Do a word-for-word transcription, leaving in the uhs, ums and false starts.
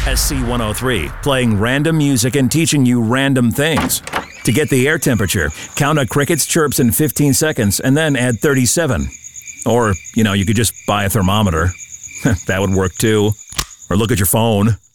S C one oh three, playing random music and teaching you random things. To get the air temperature, count a cricket's chirps in fifteen seconds and then add thirty-seven. Or, you know, you could just buy a thermometer. That would work too. Or look at your phone.